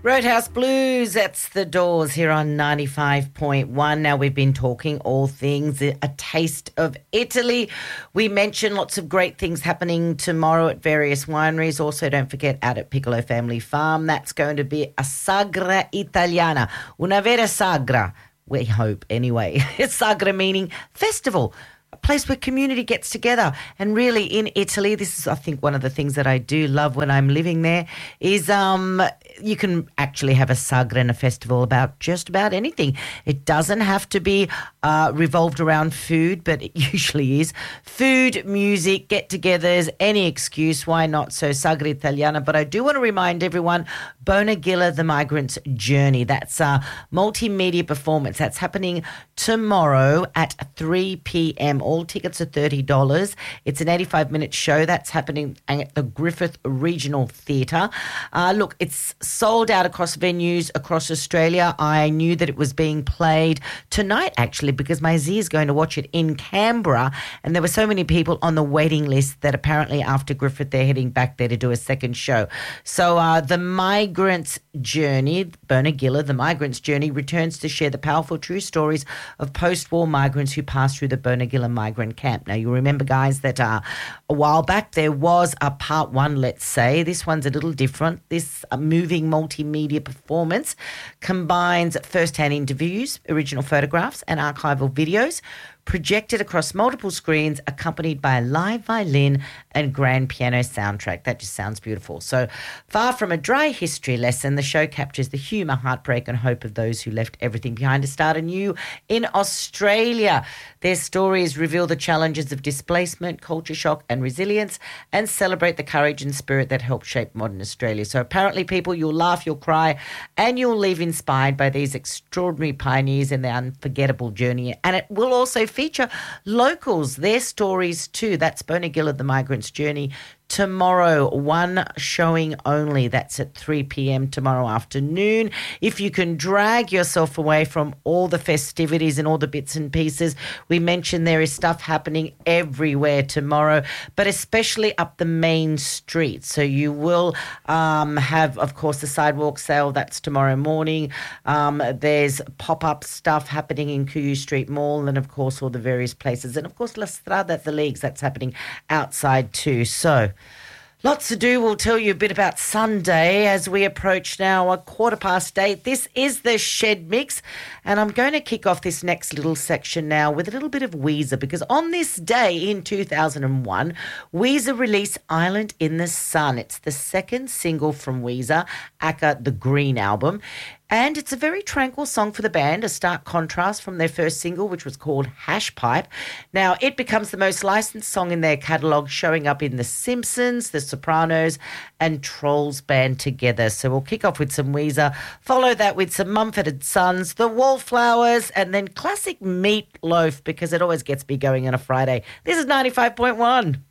Roadhouse Blues, that's the Doors here on 95.1. Now we've been talking all things, a taste of Italy. We mentioned lots of great things happening tomorrow at various wineries. Also, don't forget out at Piccolo Family Farm, that's going to be a Sagra Italiana, una vera sagra, we hope anyway. Sagra meaning festival. A place where community gets together. And really in Italy, this is, I think, one of the things that I do love when I'm living there is you can actually have a sagra and a festival about just about anything. It doesn't have to be revolved around food, but it usually is. Food, music, get-togethers, any excuse, why not? So Sagra Italiana. But I do want to remind everyone, Bonagilla, the Migrant's Journey. That's a multimedia performance. That's happening tomorrow at 3 p.m. All tickets are $30. It's an 85-minute show that's happening at the Griffith Regional Theatre. Look, it's sold out across venues across Australia. I knew that it was being played tonight, actually, because my Z is going to watch it in Canberra, and there were so many people on the waiting list that apparently after Griffith they're heading back there to do a second show. So the Migrant's Journey, Bonagilla, the Migrant's Journey, returns to share the powerful true stories of post-war migrants who passed through the Bonagilla migrant camp. Now, you remember, guys, that a while back there was a part one, let's say. This one's a little different. This moving multimedia performance combines first-hand interviews, original photographs and archival videos projected across multiple screens, accompanied by a live violin and grand piano soundtrack. That just sounds beautiful. So far from a dry history lesson, the show captures the humour, heartbreak and hope of those who left everything behind to start anew in Australia. Their stories reveal the challenges of displacement, culture shock and resilience, and celebrate the courage and spirit that helped shape modern Australia. So apparently, people, you'll laugh, you'll cry, and you'll leave inspired by these extraordinary pioneers and their unforgettable journey. And it will also feature locals, their stories too. That's Bonagilla, the Migrant's Journey. Tomorrow, one showing only. That's at 3 p.m. tomorrow afternoon. If you can drag yourself away from all the festivities and all the bits and pieces, we mentioned there is stuff happening everywhere tomorrow, but especially up the main street. So you will have, of course, the sidewalk sale. That's tomorrow morning. There's pop-up stuff happening in Kuyu Street Mall and, of course, all the various places. And, of course, La Strada, the Leagues, that's happening outside too. So lots to do. We'll tell you a bit about Sunday as we approach now 8:15. This is the Shed Mix, and I'm going to kick off this next little section now with a little bit of Weezer, because on this day in 2001, Weezer released Island in the Sun. It's the second single from Weezer, aka the Green Album. And it's a very tranquil song for the band, a stark contrast from their first single, which was called Hash Pipe. Now, it becomes the most licensed song in their catalogue, showing up in The Simpsons, The Sopranos and Trolls band together. So we'll kick off with some Weezer, follow that with some Mumford & Sons, The Wallflowers, and then classic Meat Loaf, because it always gets me going on a Friday. This is 95.1.